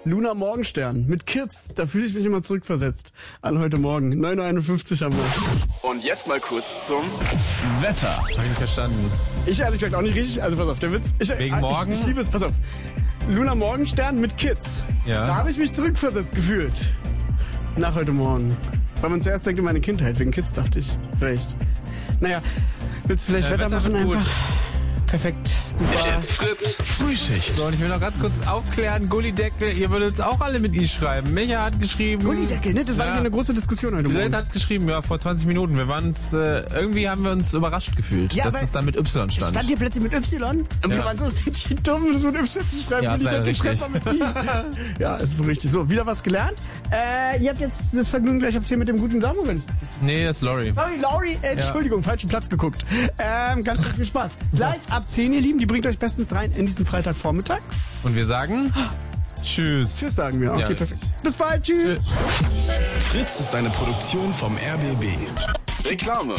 Lunar Morgenstern mit Kids. Da fühle ich mich immer zurückversetzt an heute Morgen. 9.51 Uhr haben wir. Und jetzt mal kurz zum Wetter. Hab ich nicht verstanden. Ich ehrlich gesagt auch nicht richtig. Also pass auf, der Witz. Wegen morgen? Ich liebe es, pass auf. Lunar Morgenstern mit Kids. Ja. Da habe ich mich zurückversetzt gefühlt. Nach heute Morgen. Weil man zuerst denkt in meine Kindheit. Wegen Kids dachte ich. Recht. Naja, willst du vielleicht Wetter machen wird gut. einfach? Perfekt, super. Jetzt Fritz. Frühschicht. So, und ich will noch ganz kurz aufklären, Gullideckel, ihr würdet es auch alle mit I schreiben. Micha hat geschrieben... Gullideckel, ne? Das war Ja. ja eine große Diskussion heute Grillt Morgen. hat geschrieben, ja, vor 20 Minuten. Wir waren uns, irgendwie haben wir uns überrascht gefühlt, Ja, dass aber es dann mit Y stand. Stand hier plötzlich mit Y? Und wir waren so die dumm, das mit Y zu schreiben. Ja, ist leider Gullideckel schreibt man mit I. Ja, ist wohl richtig. So, wieder was gelernt. Ihr habt jetzt das Vergnügen gleich ab 10 mit dem guten Samuel. Nee, das ist Lori. Sorry, Laurie, Entschuldigung, falschen Platz geguckt. Ganz viel Spaß. Gleich ab 10, ihr Lieben, die bringt euch bestens rein in diesen Freitagvormittag. Und wir sagen... Tschüss. Tschüss sagen wir. Okay, Ja, perfekt. Bis bald, tschüss. Fritz ist eine Produktion vom RBB. Reklame.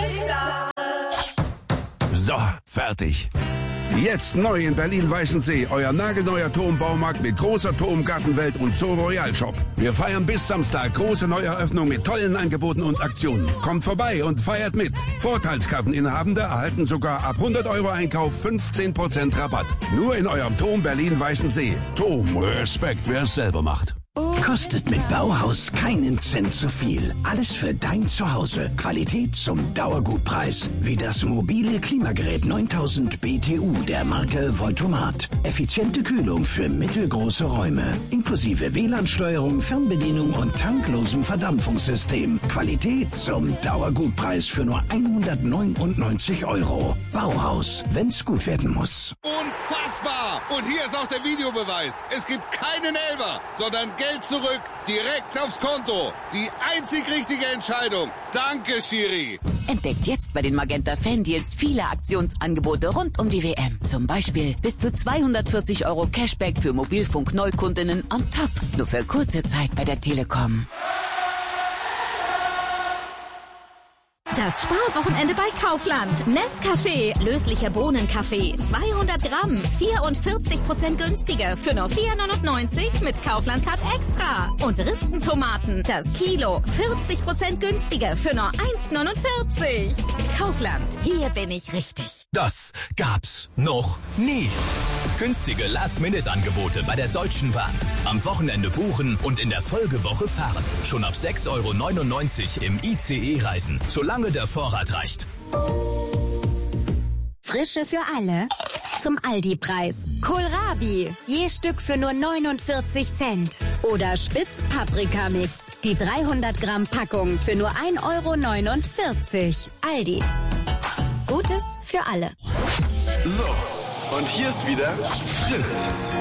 So, fertig. Jetzt neu in Berlin-Weißensee, euer nagelneuer Turmbaumarkt mit großer Turmgartenwelt und Zoo Royal Shop. Wir feiern bis Samstag große Neueröffnung mit tollen Angeboten und Aktionen. Kommt vorbei und feiert mit. Vorteilskarteninhabende erhalten sogar ab 100 € Einkauf 15% Rabatt. Nur in eurem Turm Berlin-Weißensee. Turm, Respekt, wer es selber macht. Kostet mit Bauhaus keinen Cent zu viel. Alles für dein Zuhause. Qualität zum Dauergutpreis. Wie das mobile Klimagerät 9000 BTU der Marke Voltomat. Effiziente Kühlung für mittelgroße Räume. Inklusive WLAN-Steuerung, Fernbedienung und tanklosem Verdampfungssystem. Qualität zum Dauergutpreis für nur 199 €. Bauhaus, wenn's gut werden muss. Unfassbar! Und hier ist auch der Videobeweis. Es gibt keinen Elfer, sondern Geld zurück, direkt aufs Konto. Die einzig richtige Entscheidung. Danke, Schiri. Entdeckt jetzt bei den Magenta Fan-Deals viele Aktionsangebote rund um die WM. Zum Beispiel bis zu 240 € Cashback für Mobilfunk-Neukundinnen on top. Nur für kurze Zeit bei der Telekom. Das Sparwochenende bei Kaufland. Nescafé, löslicher Bohnenkaffee, 200 Gramm, 44% günstiger für nur 4,99 mit Kaufland Card Extra. Und Ristentomaten, das Kilo, 40% günstiger für nur 1,49. Kaufland, hier bin ich richtig. Das gab's noch nie. Günstige Last-Minute-Angebote bei der Deutschen Bahn. Am Wochenende buchen und in der Folgewoche fahren. Schon ab 6,99 € im ICE reisen. Solange der Vorrat reicht. Frische für alle. Zum Aldi-Preis. Kohlrabi. Je Stück für nur 49 Cent. Oder Spitz-Paprika-Mix. Die 300 Gramm Packung für nur 1,49 €. Aldi. Gutes für alle. So, und hier ist wieder Fritz.